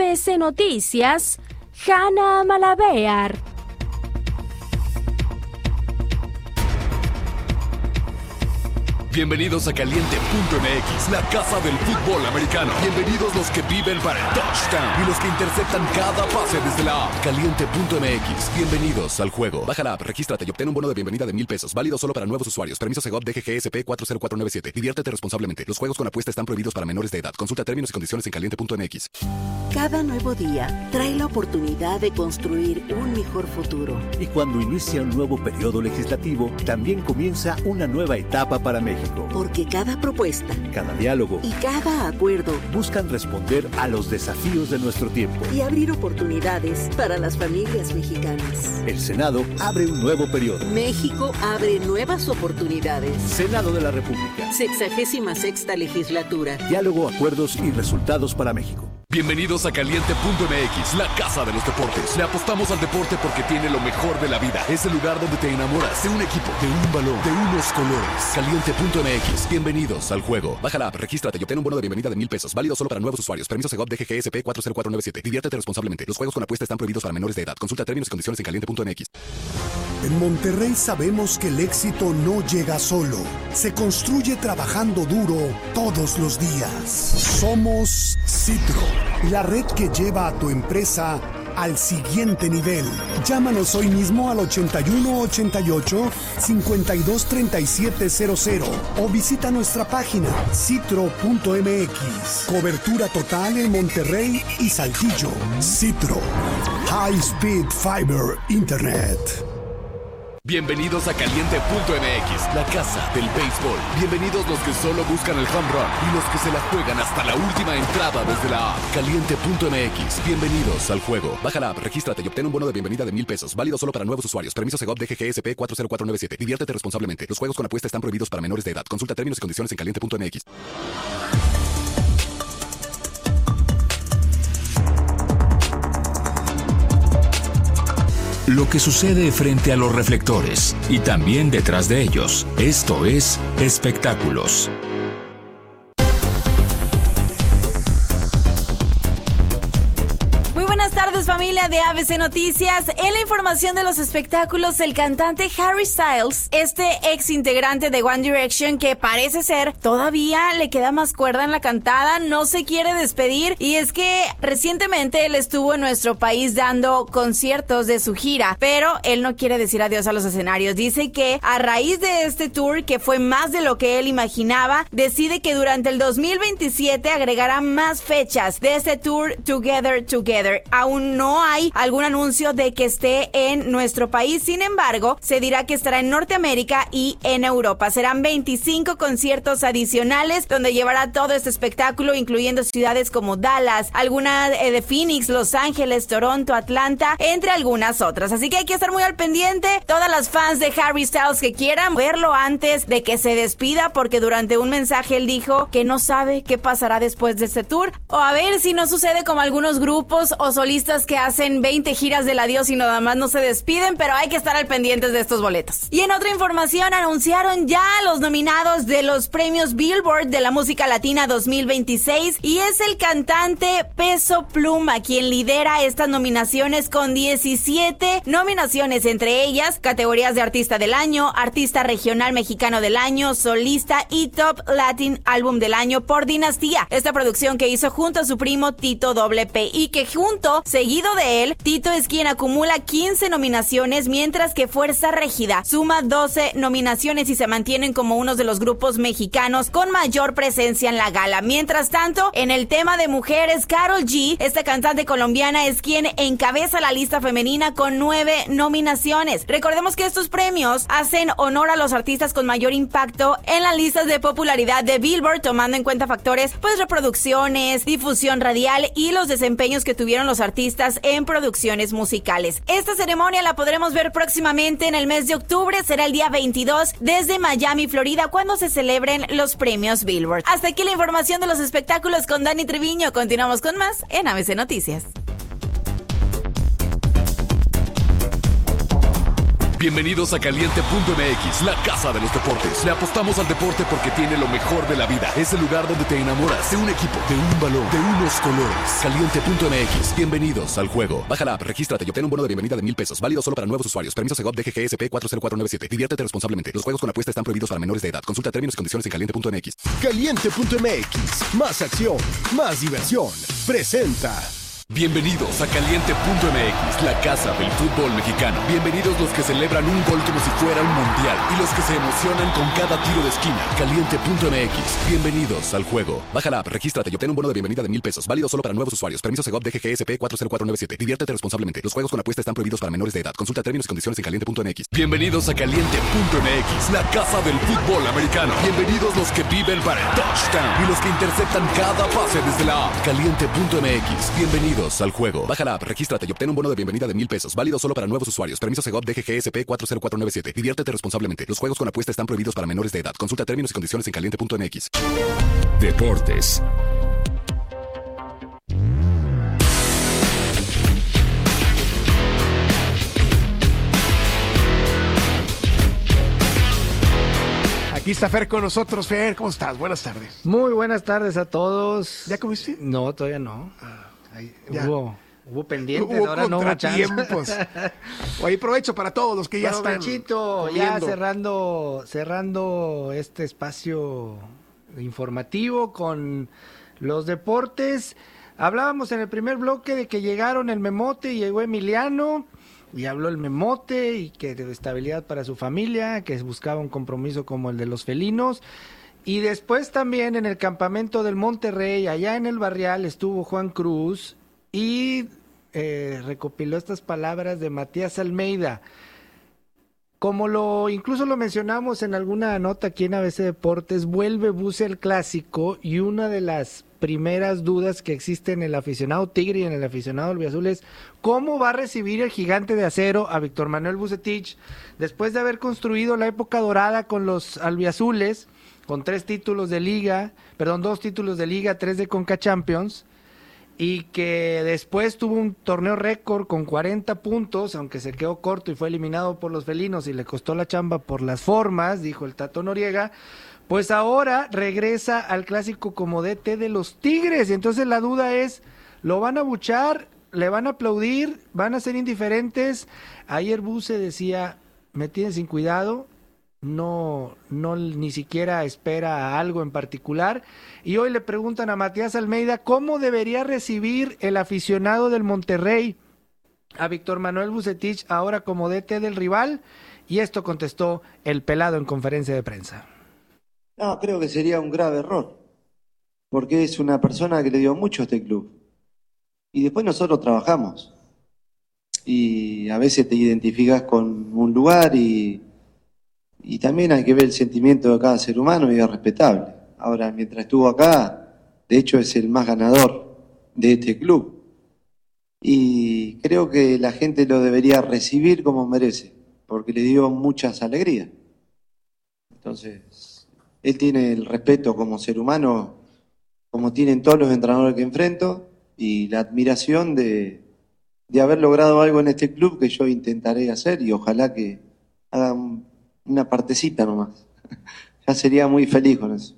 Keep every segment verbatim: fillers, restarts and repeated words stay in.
B C Noticias, Hanna Malabear. Bienvenidos a Caliente punto M X, la casa del fútbol americano. Bienvenidos los que viven para el touchdown y los que interceptan cada pase desde la app. Caliente punto M X, bienvenidos al juego. Baja la app, regístrate y obtén un bono de bienvenida de mil pesos. Válido solo para nuevos usuarios. Permiso Segov D G G S P cuatro cero cuatro nueve siete. Diviértete responsablemente. Los juegos con apuesta están prohibidos para menores de edad. Consulta términos y condiciones en Caliente punto M X. Cada nuevo día trae la oportunidad de construir un mejor futuro. Y cuando inicia un nuevo periodo legislativo, también comienza una nueva etapa para México. Porque cada propuesta, cada diálogo y cada acuerdo buscan responder a los desafíos de nuestro tiempo y abrir oportunidades para las familias mexicanas. El Senado abre un nuevo periodo. México abre nuevas oportunidades. Senado de la República. Sexagésima sexta legislatura. Diálogo, acuerdos y resultados para México. Bienvenidos a Caliente punto M X, la casa de los deportes. Le apostamos al deporte porque tiene lo mejor de la vida. Es el lugar donde te enamoras de un equipo, de un balón, de unos colores. Caliente punto M X, bienvenidos al juego. Baja la app, regístrate y obtén un bono de bienvenida de mil pesos. Válido solo para nuevos usuarios. Permiso Segov D G G S P cuatro cero cuatro nueve siete. Diviértete responsablemente. Los juegos con apuesta están prohibidos para menores de edad. Consulta términos y condiciones en Caliente punto M X. En Monterrey sabemos que el éxito no llega solo. Se construye trabajando duro todos los días. Somos Citro, la red que lleva a tu empresa al siguiente nivel. Llámanos hoy mismo al ochenta y uno ochenta y ocho cincuenta y dos treinta y siete cero cero o visita nuestra página citro punto M X. Cobertura total en Monterrey y Saltillo. Citro, High Speed Fiber Internet. Bienvenidos a Caliente punto M X, la casa del béisbol. Bienvenidos los que solo buscan el home run y los que se la juegan hasta la última entrada desde la app. Caliente punto M X, bienvenidos al juego. Baja la app, regístrate y obtén un bono de bienvenida de mil pesos. Válido solo para nuevos usuarios. Permiso Segov D G G S P cuatro cero cuatro nueve siete. Diviértete responsablemente. Los juegos con apuesta están prohibidos para menores de edad. Consulta términos y condiciones en Caliente punto M X. Lo que sucede frente a los reflectores y también detrás de ellos. Esto es Espectáculos. Buenas tardes, familia de A B C Noticias. En la información de los espectáculos, el cantante Harry Styles, este ex integrante de One Direction, que parece ser todavía le queda más cuerda en la cantada, no se quiere despedir. Y es que recientemente él estuvo en nuestro país dando conciertos de su gira, pero él no quiere decir adiós a los escenarios. Dice que a raíz de este tour, que fue más de lo que él imaginaba, decide que durante el dos mil veintisiete agregará más fechas de este tour Together Together. Aún no hay algún anuncio de que esté en nuestro país, sin embargo, se dirá que estará en Norteamérica y en Europa. Serán veinticinco conciertos adicionales donde llevará todo este espectáculo, incluyendo ciudades como Dallas, algunas eh, de Phoenix, Los Ángeles, Toronto, Atlanta, entre algunas otras. Así que hay que estar muy al pendiente. Todas las fans de Harry Styles que quieran verlo antes de que se despida, porque durante un mensaje él dijo que no sabe qué pasará después de este tour, o a ver si no sucede como algunos grupos o solistas que hacen veinte giras del adiós y nada más no se despiden, pero hay que estar al pendiente de estos boletos. Y en otra información, anunciaron ya los nominados de los premios Billboard de la música latina dos mil veintiséis, y es el cantante Peso Pluma quien lidera estas nominaciones con diecisiete nominaciones, entre ellas categorías de artista del año, artista regional mexicano del año, solista y top Latin Album del año por Dinastía, esta producción que hizo junto a su primo Tito Doble P, y que junto seguido de él, Tito es quien acumula quince nominaciones, mientras que Fuerza Régida suma doce nominaciones y se mantienen como uno de los grupos mexicanos con mayor presencia en la gala. Mientras tanto, en el tema de mujeres, Karol G, esta cantante colombiana, es quien encabeza la lista femenina con nueve nominaciones. Recordemos que estos premios hacen honor a los artistas con mayor impacto en las listas de popularidad de Billboard, tomando en cuenta factores, pues reproducciones, difusión radial y los desempeños que tuvieron los artistas en producciones musicales. Esta ceremonia la podremos ver próximamente en el mes de octubre, será el día veintidós desde Miami, Florida, cuando se celebren los premios Billboard. Hasta aquí la información de los espectáculos con Dani Treviño. Continuamos con más en A B C Noticias. Bienvenidos a Caliente punto M X, la casa de los deportes. Le apostamos al deporte porque tiene lo mejor de la vida. Es el lugar donde te enamoras de un equipo, de un balón, de unos colores. Caliente punto M X, bienvenidos al juego. Baja la app, regístrate y obtén un bono de bienvenida de mil pesos. Válido solo para nuevos usuarios. Permiso Segov D G G S P cuatro cero cuatro nueve siete. Diviértete responsablemente. Los juegos con apuesta están prohibidos para menores de edad. Consulta términos y condiciones en caliente punto M X. Caliente punto M X, más acción, más diversión. Presenta. Bienvenidos a Caliente punto M X, la casa del fútbol mexicano. Bienvenidos los que celebran un gol como si fuera un mundial y los que se emocionan con cada tiro de esquina. Caliente punto M X, bienvenidos al juego. Baja la app, regístrate y obtén un bono de bienvenida de mil pesos. Válido solo para nuevos usuarios. Permiso Segov D G G S P cuatro cero cuatro nueve siete. Diviértete responsablemente. Los juegos con apuesta están prohibidos para menores de edad. Consulta términos y condiciones en caliente punto M X. Bienvenidos a Caliente punto M X, la casa del fútbol americano. Bienvenidos los que viven para el touchdown y los que interceptan cada pase desde la app. Caliente punto M X, bienvenidos al juego. Baja la app, regístrate y obtén un bono de bienvenida de mil pesos. Válido solo para nuevos usuarios. Permiso Segov D G G S P cuatro cero cuatro nueve siete. Diviértete responsablemente. Los juegos con apuesta están prohibidos para menores de edad. Consulta términos y condiciones en caliente punto M X. Deportes. Aquí está Fer con nosotros. Fer, ¿cómo estás? Buenas tardes. Muy buenas tardes a todos. ¿Ya comiste? No, todavía no. Ah, ahí, hubo, hubo pendientes, hubo ahora no hubo chance. contratiempos. Oye, provecho para todos los que ya están Provechito, ya cerrando, cerrando este espacio informativo con los deportes. Hablábamos en el primer bloque de que llegaron el Memote y llegó Emiliano. Y habló el Memote y que de estabilidad para su familia, que buscaba un compromiso como el de los felinos. Y después también en el campamento del Monterrey, allá en el Barrial, estuvo Juan Cruz y eh, recopiló estas palabras de Matías Almeida. Como lo incluso lo mencionamos en alguna nota aquí en A B C Deportes, vuelve Buse al clásico y una de las primeras dudas que existen en el aficionado tigre y en el aficionado albiazul es cómo va a recibir el gigante de acero a Víctor Manuel Vucetich después de haber construido la época dorada con los albiazules, con tres títulos de liga, perdón, dos títulos de liga, tres de Conca Champions, y que después tuvo un torneo récord con cuarenta puntos, aunque se quedó corto y fue eliminado por los felinos y le costó la chamba por las formas, dijo el Tato Noriega. Pues ahora regresa al clásico como D T de los Tigres, y entonces la duda es, ¿lo van a abuchar? ¿Le van a aplaudir? ¿Van a ser indiferentes? Ayer Buse decía, me tiene sin cuidado, no, no ni siquiera espera algo en particular, y hoy le preguntan a Matías Almeida cómo debería recibir el aficionado del Monterrey a Víctor Manuel Vucetich ahora como D T del rival, y esto contestó el pelado en conferencia de prensa. No, creo que sería un grave error, porque es una persona que le dio mucho a este club. Y después nosotros trabajamos. Y a veces te identificas con un lugar y, y también hay que ver el sentimiento de cada ser humano y es respetable. Ahora, mientras estuvo acá, de hecho es el más ganador de este club. Y creo que la gente lo debería recibir como merece, porque le dio muchas alegrías. Entonces... él tiene el respeto como ser humano, como tienen todos los entrenadores que enfrento, y la admiración de, de haber logrado algo en este club que yo intentaré hacer, y ojalá que haga un, una partecita nomás. Ya sería muy feliz con eso.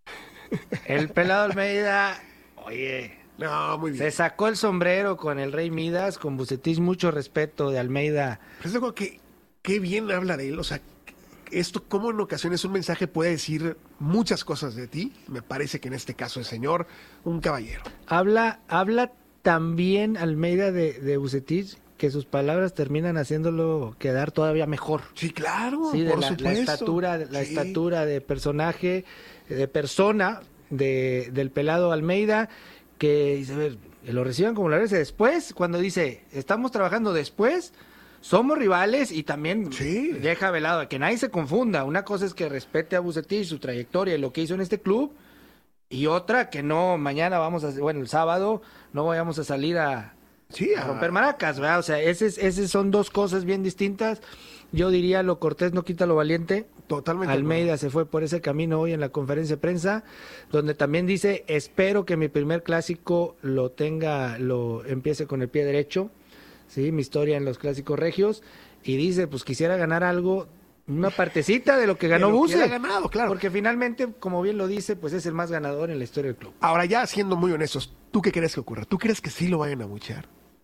El pelado Almeida, oye, no, muy bien. Se sacó el sombrero con el Rey Midas, con Vucetich, mucho respeto de Almeida. Pues digo que qué bien habla de él, o sea, esto como en ocasiones un mensaje puede decir muchas cosas de ti. Me parece que en este caso el señor, un caballero. Habla, habla también Almeida de, de Vucetich, que sus palabras terminan haciéndolo quedar todavía mejor. Sí, claro, sí, de por la, supuesto. La estatura, la sí. estatura de personaje, de persona de, del pelado Almeida, que dice, a ver, lo reciban como la vez después, cuando dice, estamos trabajando después, somos rivales, y también sí. deja velado, que nadie se confunda, una cosa es que respete a Vucetich, su trayectoria y lo que hizo en este club, y otra que no, mañana vamos a, bueno, el sábado no vayamos a salir a, sí, a romper maracas, ¿verdad? O sea, esas ese son dos cosas bien distintas. Yo diría, lo cortés no quita lo valiente. Totalmente. Almeida bueno. se fue por ese camino hoy en la conferencia de prensa, donde también dice, espero que mi primer clásico lo tenga, lo empiece con el pie derecho, sí, mi historia en los clásicos regios, y dice, pues quisiera ganar algo, una partecita de lo que ganó Buse. Ha ganado, claro. Porque finalmente, como bien lo dice, pues es el más ganador en la historia del club. Ahora, ya siendo muy honestos, ¿tú qué crees que ocurra? ¿Tú crees que sí lo vayan a abuchear?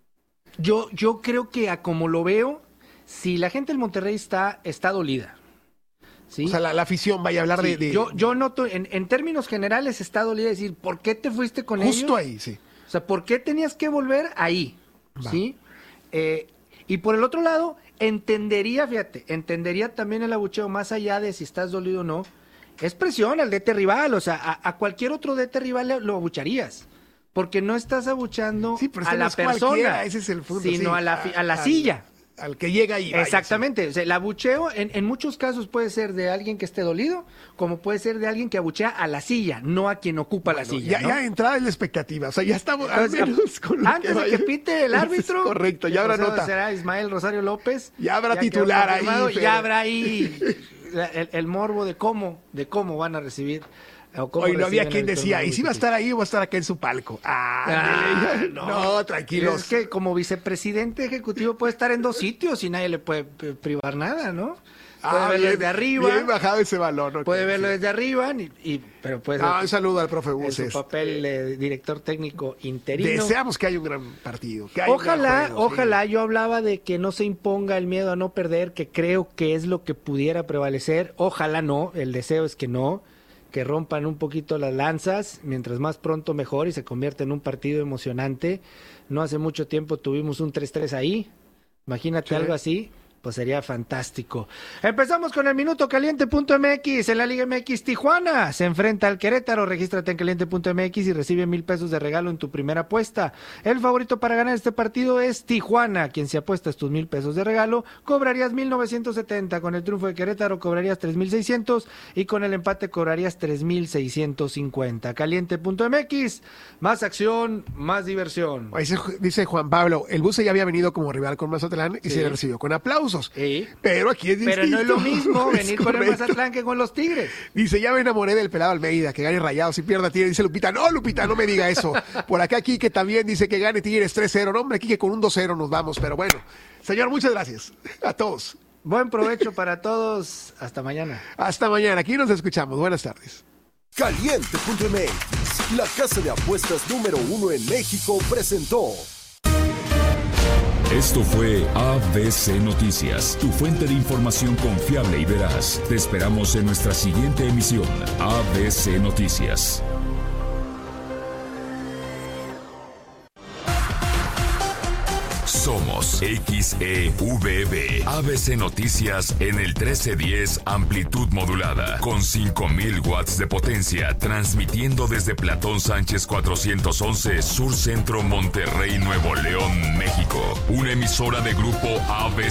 Yo, yo creo que a como lo veo, si la gente del Monterrey está, está dolida. ¿Sí? O sea, la, la afición vaya a hablar Sí, de, de... Yo, yo noto, en, en términos generales, está dolida decir, ¿por qué te fuiste con ellos? Justo ahí, sí. O sea, ¿por qué tenías que volver ahí? Va. ¿Sí? Eh, y por el otro lado, entendería, fíjate, entendería también el abucheo, más allá de si estás dolido o no, es presión al D T rival, o sea, a, a cualquier otro D T rival le- lo abucharías, porque no estás abuchando Sí, pero a este no la es cualquiera, persona, ese es el punto, sino sí. a la, fi- a la Al- silla. Al que llega y vaya, Exactamente, o sea, el abucheo en, en muchos casos puede ser de alguien que esté dolido, como puede ser de alguien que abuchea a la silla, no a quien ocupa la Bueno, silla. ya, ¿no? ya entrada en la expectativa, o sea, ya estamos al Entonces, menos con lo antes de vaya. que pite el árbitro, Es correcto, ya habrá o sea, nota. será Ismael Rosario López. Ya habrá quedó titular ahí, confirmado, Fer. Ya habrá ahí la- el, el morbo de cómo, de cómo van a recibir. O cómo Hoy no había reciben quien el decía, torneo ¿y si va a estar ahí o va a estar acá en su palco? Ah, Ah, no, no, tranquilos. Es que como vicepresidente ejecutivo puede estar en dos sitios y nadie le puede eh, privar nada, ¿no? Puede Ah, verlo bien, desde arriba. bien bajado ese balón. ok, Puede verlo sí. desde arriba, y, y- pero puede ser Ah, un saludo al profe en su Buses. papel de director técnico interino. Deseamos que haya un gran partido. Que haya un Ojalá, gran juego, sí. ojalá, yo hablaba de que no se imponga el miedo a no perder, que creo que es lo que pudiera prevalecer. Ojalá no, el deseo es que no, que rompan un poquito las lanzas, mientras más pronto mejor y se convierta en un partido emocionante. No hace mucho tiempo tuvimos un tres tres ahí, imagínate Sí. algo así. Pues sería fantástico. Empezamos con el minuto caliente punto m x. En la Liga M X, Tijuana se enfrenta al Querétaro. Regístrate en caliente punto m x y recibe mil pesos de regalo en tu primera apuesta. El favorito para ganar este partido es Tijuana. Quien si apuestas tus mil pesos de regalo, cobrarías mil novecientos setenta. Con el triunfo de Querétaro cobrarías tres mil seiscientos y con el empate cobrarías tres mil seiscientos cincuenta. caliente punto m x. Más acción, más diversión. Dice, dice Juan Pablo, el Buse ya había venido como rival con Mazatlán y Sí. se le recibió con aplausos. Sí. Pero aquí es distinto. Pero no es lo mismo Es venir con el correcto. Mazatlán que con los Tigres. Dice, ya me enamoré del pelado Almeida, que gane Rayados y pierda Tigres. Dice Lupita, no, Lupita, no me diga eso. Por acá Quique también dice que gane Tigres tres cero. No, hombre, Quique con un dos cero nos vamos. Pero bueno, señor, muchas gracias a todos. Buen provecho para todos. Hasta mañana. Hasta mañana. Aquí nos escuchamos. Buenas tardes. Caliente punto m x, la casa de apuestas número uno en México, presentó. Esto fue A B C Noticias, tu fuente de información confiable y veraz. Te esperamos en nuestra siguiente emisión. A B C Noticias. Somos X E V B, A B C Noticias en el trece diez amplitud modulada, con cinco mil watts de potencia, transmitiendo desde Platón Sánchez cuatrocientos once, Sur Centro, Monterrey, Nuevo León, México. Una emisora de grupo A B C.